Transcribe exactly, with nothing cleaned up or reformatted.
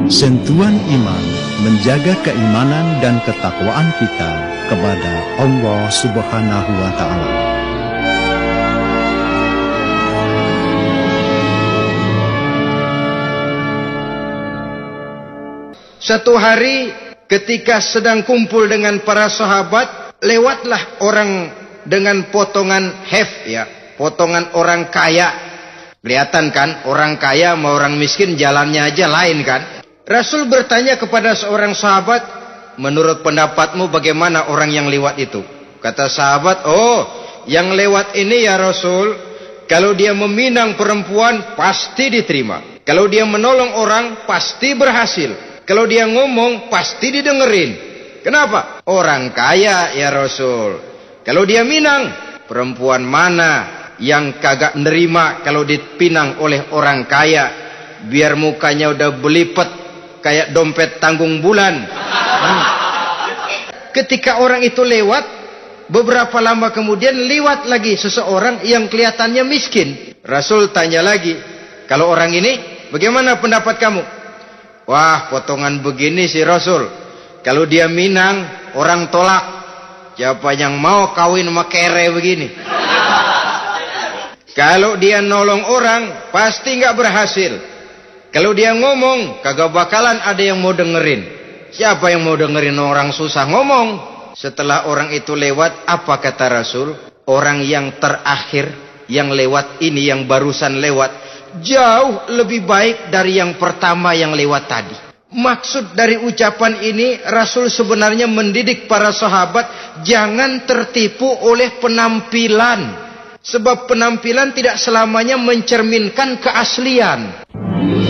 Sentuhan iman menjaga keimanan dan ketakwaan kita kepada Allah Subhanahu wa Ta'ala. Satu hari ketika sedang kumpul dengan para sahabat, lewatlah orang dengan potongan hef, ya, potongan orang kaya. Kelihatan kan, orang kaya sama orang miskin jalannya aja lain kan. Rasul bertanya kepada seorang sahabat, menurut pendapatmu bagaimana orang yang lewat itu? Kata sahabat, oh yang lewat ini ya Rasul, kalau dia meminang perempuan pasti diterima. Kalau dia menolong orang pasti berhasil. Kalau dia ngomong pasti didengerin. Kenapa? Orang kaya ya Rasul. Kalau dia minang, perempuan mana yang kagak nerima kalau dipinang oleh orang kaya? Biar mukanya udah belipet kayak dompet tanggung bulan. Hmm. Ketika orang itu lewat, beberapa lama kemudian lewat lagi seseorang yang kelihatannya miskin. Rasul tanya lagi, kalau orang ini bagaimana pendapat kamu? Wah, potongan begini sih Rasul, kalau dia minang orang tolak. Siapa yang mau kawin sama kere begini? Kalau dia nolong orang pasti nggak berhasil. Kalau dia ngomong kagak bakalan ada yang mau dengerin. Siapa yang mau dengerin orang susah ngomong? Setelah orang itu lewat, apa kata Rasul? Orang yang terakhir yang lewat ini, yang barusan lewat, jauh lebih baik dari yang pertama yang lewat tadi. Maksud dari ucapan ini, Rasul sebenarnya mendidik para sahabat jangan tertipu oleh penampilan. Sebab penampilan tidak selamanya mencerminkan keaslian.